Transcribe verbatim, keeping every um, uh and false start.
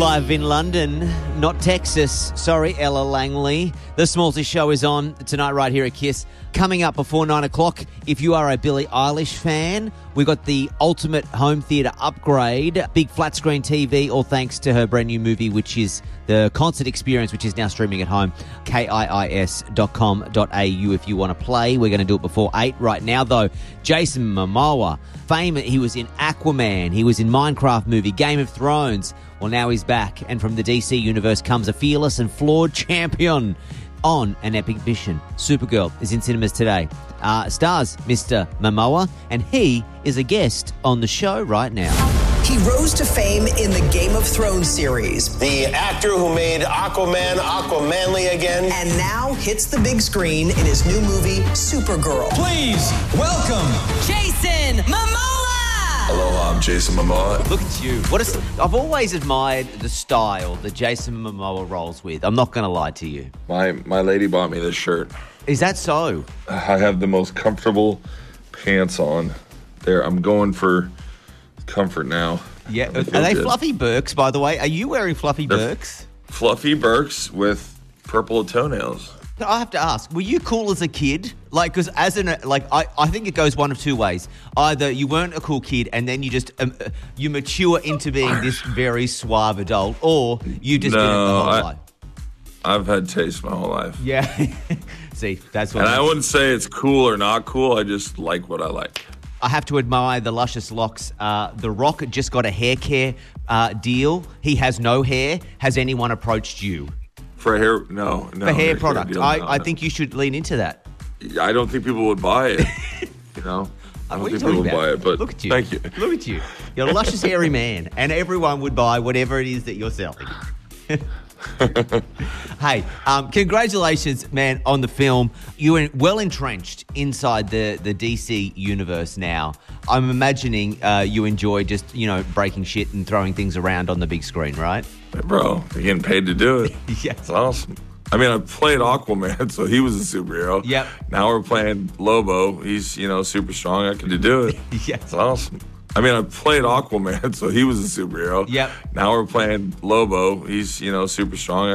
Live in London, not Texas. Sorry, Ella Langley. The Smallsy Show is on tonight right here at Kiss. Coming up before nine o'clock, if you are a Billie Eilish fan, we got the ultimate home theatre upgrade, big flat screen T V, all thanks to her brand new movie, which is the concert experience, which is now streaming at home, K I I S dot com dot A U if you want to play. We're going to do it before eight. Right now, though, Jason Momoa, famous, he was in Aquaman, he was in Minecraft movie, Game of Thrones. Well, now he's back, and from the D C universe comes a fearless and flawed champion on an epic mission. Supergirl is in cinemas today. Uh, stars Mister Momoa, and he is a guest on the show right now. He rose to fame in the Game of Thrones series. The actor who made Aquaman Aquamanly again. And now hits the big screen in his new movie, Supergirl. Please welcome Jason Momoa! Hello, I'm Jason Momoa. Look at you. What is? I've always admired the style that Jason Momoa rolls with. I'm not going to lie to you. My my lady bought me this shirt. Is that so? I have the most comfortable pants on. There, I'm going for comfort now. Yeah. I Are feel they good. fluffy Birks, by the way? Are you wearing fluffy They're Birks? Fluffy Birks with purple toenails. I have to ask, were you cool as a kid? Like, because as an, like, I, I think it goes one of two ways. Either you weren't a cool kid and then you just, um, uh, you mature into being this very suave adult, or you just been it the No, whole I- life. I've had taste my whole life. Yeah. See, that's what And I makes- wouldn't say it's cool or not cool. I just like what I like. I have to admire the luscious locks. Uh, the Rock just got a hair care uh, deal. He has no hair. Has anyone approached you? For hair, no. no For hair care product. deal, I, no, I no. think you should lean into that. I don't think people would buy it. You know? I don't What are you think people talking would buy about? it, but Look at you. thank you. Look at you. You're a luscious, hairy man, and everyone would buy whatever it is that you're selling. Hey, um, congratulations, man, on the film. You're well entrenched inside the, the D C universe now. I'm imagining uh, you enjoy just, you know, breaking shit and throwing things around on the big screen, right? Hey, bro, you're getting paid to do it. Yeah. It's awesome. I mean, I played Aquaman, so he was a superhero. Yep. Now we're playing Lobo. He's, you know, super strong. I could do it. Yeah. It's awesome. I mean, I played Aquaman, so he was a superhero. Yep. Now we're playing Lobo. He's, you know, super strong.